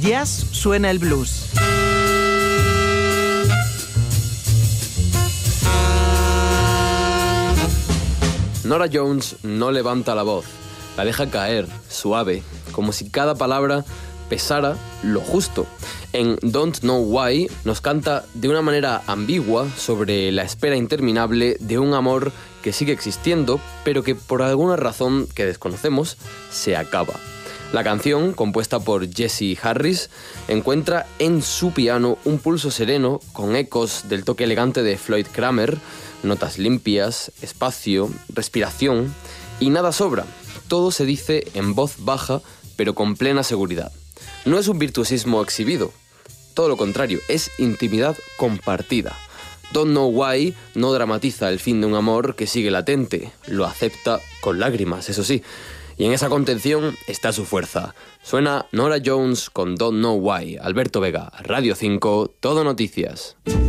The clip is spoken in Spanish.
jazz suena el blues. Norah Jones no levanta la voz, la deja caer, suave, como si cada palabra pesara lo justo. En Don't Know Why nos canta de una manera ambigua sobre la espera interminable de un amor que sigue existiendo, pero que por alguna razón que desconocemos, se acaba. La canción, compuesta por Jesse Harris, encuentra en su piano un pulso sereno con ecos del toque elegante de Floyd Cramer, notas limpias, espacio, respiración, y nada sobra. Todo se dice en voz baja, pero con plena seguridad. No es un virtuosismo exhibido, todo lo contrario, es intimidad compartida. Don't Know Why no dramatiza el fin de un amor que sigue latente, lo acepta con lágrimas, eso sí. Y en esa contención está su fuerza. Suena Norah Jones con Don't Know Why. Alberto Vega, Radio 5, Todo Noticias.